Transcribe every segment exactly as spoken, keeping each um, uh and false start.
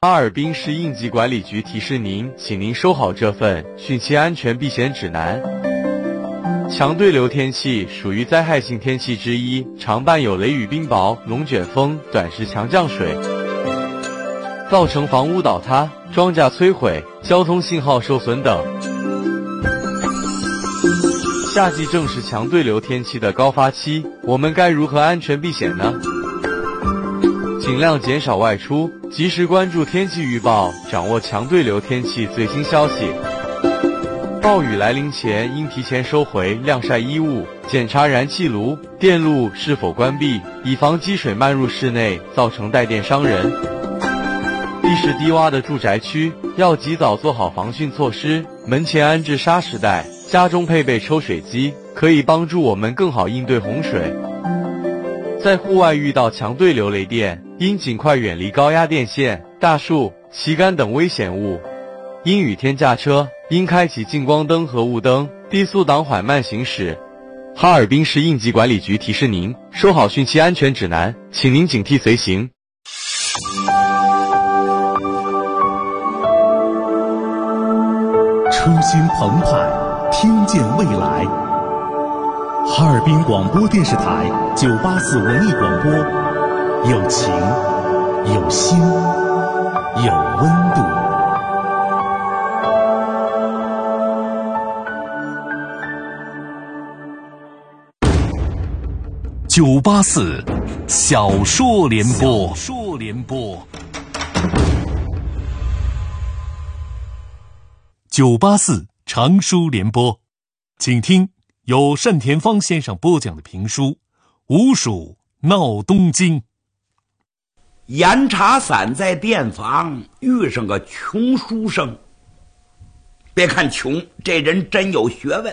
哈尔滨市应急管理局提示您，请您收好这份汛期安全避险指南。强对流天气属于灾害性天气之一，常伴有雷雨冰雹、龙卷风、短时强降水，造成房屋倒塌、庄稼摧毁、交通信号受损等。夏季正是强对流天气的高发期，我们该如何安全避险呢？尽量减少外出，及时关注天气预报，掌握强对流天气最新消息。暴雨来临前，应提前收回晾晒衣物，检查燃气炉、电路是否关闭，以防积水漫入室内，造成带电伤人。地势低洼的住宅区要及早做好防汛措施，门前安置沙石带，家中配备抽水机，可以帮助我们更好应对洪水。在户外遇到强对流雷电，应尽快远离高压电线、大树、旗杆等危险物。因雨天驾车，应开启近光灯和雾灯，低速档缓慢行驶。哈尔滨市应急管理局提示您，收好汛期安全指南，请您警惕随行。 初心澎湃，听见未来。哈尔滨广播电视台九八四文艺广播，有情，有心，有温度。九八四小说联播，小说联播。九八四长书联播，请听由单田芳先生播讲的评书《吴蜀闹东京》。 严查散在店房遇上个穷书生，别看穷，这人真有学问。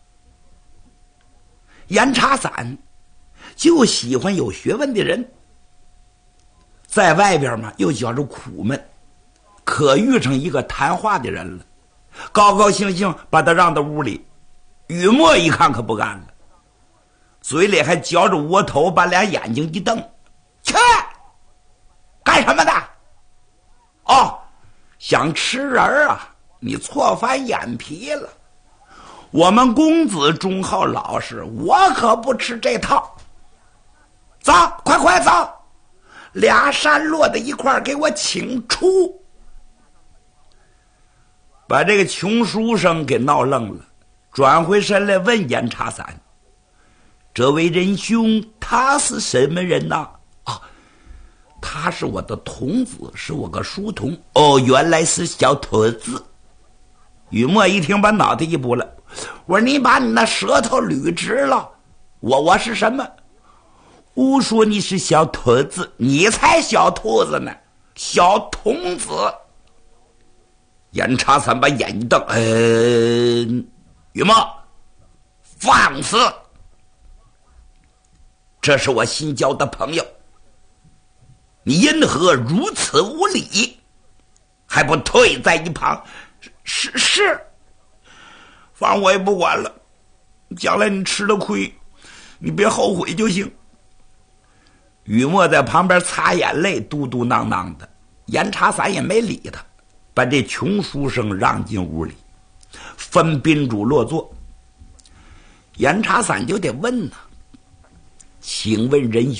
严查散就喜欢有学问的人，在外边嘛又觉着苦闷，可遇上一个谈话的人了，高高兴兴把他让到屋里。雨墨一看可不干了，嘴里还嚼着窝头，把俩眼睛一瞪，去干什么的？哦，想吃人啊？你错翻眼皮了。我们公子忠厚老实，我可不吃这套。走，快快走，俩山落在一块儿，给我请出。把这个穷书生给闹愣了，转回身来问严查散：“这位仁兄，他是什么人呐？”啊，他是我的童子，是我个书童。哦，原来是小兔子。雨墨一听，把脑袋一拨了，我说：“你把你那舌头捋直了，我我是什么？吾说你是小兔子，你才小兔子呢，小童子。”严查散把眼一瞪，呃，雨墨，放肆！这是我新交的朋友，你因何如此无礼？还不退在一旁？是是，反正我也不管了，将来你吃了亏，你别后悔就行。雨墨在旁边擦眼泪，嘟嘟囔囔的。严查散也没理他，把这穷书生让进屋里，分宾主落座。严查散就得问呢，请问仁